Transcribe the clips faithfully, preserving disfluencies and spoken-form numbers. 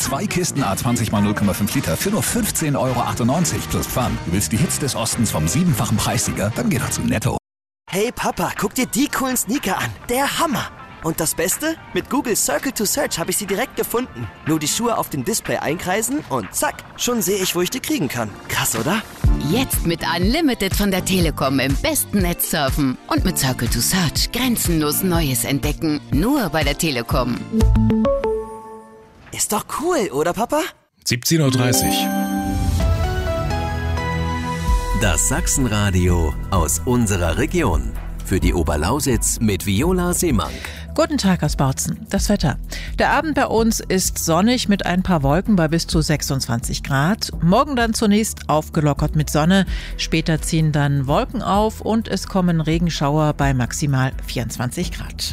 Zwei Kisten A zwanzig mal null Komma fünf Liter für nur fünfzehn Euro achtundneunzig plus Pfand. Du willst die Hits des Ostens vom siebenfachen Preissieger? Dann geh doch zu Netto. Hey Papa, guck dir die coolen Sneaker an. Der Hammer! Und das Beste? Mit Google Circle to Search habe ich sie direkt gefunden. Nur die Schuhe auf dem Display einkreisen und zack, schon sehe ich, wo ich die kriegen kann. Krass, oder? Jetzt mit Unlimited von der Telekom im besten Netz surfen. Und mit Circle to Search grenzenlos Neues entdecken. Nur bei der Telekom. Ist doch cool, oder Papa? siebzehn Uhr dreißig. Das Sachsenradio aus unserer Region. Für die Oberlausitz mit Viola Seemank. Guten Tag aus Bautzen. Das Wetter. Der Abend bei uns ist sonnig mit ein paar Wolken bei bis zu sechsundzwanzig Grad. Morgen dann zunächst aufgelockert mit Sonne. Später ziehen dann Wolken auf und es kommen Regenschauer bei maximal vierundzwanzig Grad.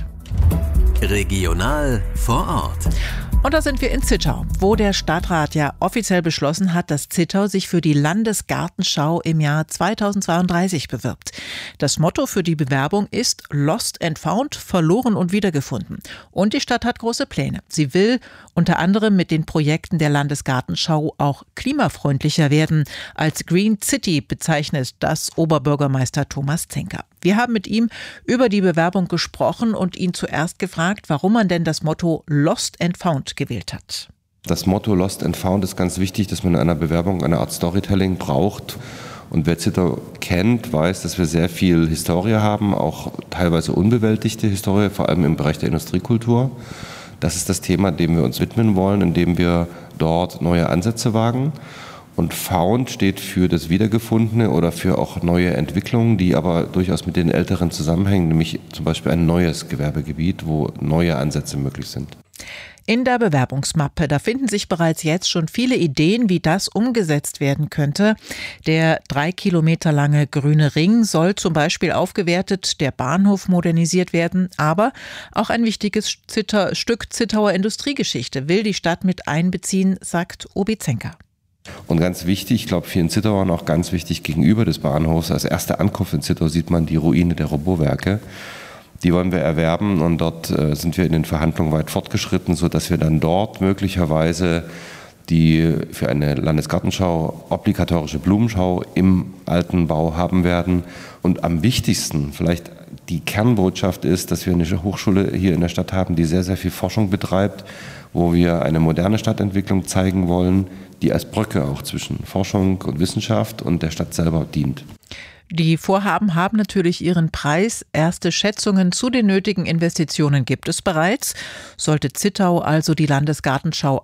Regional vor Ort. Und da sind wir in Zittau, wo der Stadtrat ja offiziell beschlossen hat, dass Zittau sich für die Landesgartenschau im Jahr zweitausendzweiunddreißig bewirbt. Das Motto für die Bewerbung ist Lost and Found, verloren und wiedergefunden. Und die Stadt hat große Pläne. Sie will unter anderem mit den Projekten der Landesgartenschau auch klimafreundlicher werden. Als Green City bezeichnet das Oberbürgermeister Thomas Zenker. Wir haben mit ihm über die Bewerbung gesprochen und ihn zuerst gefragt, warum man denn das Motto Lost and Found gewählt hat. Das Motto Lost and Found ist ganz wichtig, dass man in einer Bewerbung eine Art Storytelling braucht. Und wer Zittau kennt, weiß, dass wir sehr viel Historie haben, auch teilweise unbewältigte Historie, vor allem im Bereich der Industriekultur. Das ist das Thema, dem wir uns widmen wollen, indem wir dort neue Ansätze wagen. Und Found steht für das Wiedergefundene oder für auch neue Entwicklungen, die aber durchaus mit den älteren zusammenhängen, nämlich zum Beispiel ein neues Gewerbegebiet, wo neue Ansätze möglich sind. In der Bewerbungsmappe, da finden sich bereits jetzt schon viele Ideen, wie das umgesetzt werden könnte. Der drei Kilometer lange grüne Ring soll zum Beispiel aufgewertet, der Bahnhof modernisiert werden, aber auch ein wichtiges Zitter, Stück Zittauer Industriegeschichte will die Stadt mit einbeziehen, sagt Obi Zenker. Und ganz wichtig, ich glaube vielen Zittauern auch ganz wichtig, gegenüber des Bahnhofs, als erste Ankunft in Zittau sieht man die Ruine der Robowerke. Die wollen wir erwerben und dort äh, sind wir in den Verhandlungen weit fortgeschritten, sodass wir dann dort möglicherweise die für eine Landesgartenschau obligatorische Blumenschau im alten Bau haben werden. Und am wichtigsten, vielleicht die Kernbotschaft ist, dass wir eine Hochschule hier in der Stadt haben, die sehr, sehr viel Forschung betreibt, wo wir eine moderne Stadtentwicklung zeigen wollen, die als Brücke auch zwischen Forschung und Wissenschaft und der Stadt selber dient. Die Vorhaben haben natürlich ihren Preis. Erste Schätzungen zu den nötigen Investitionen gibt es bereits. Sollte Zittau also die Landesgartenschau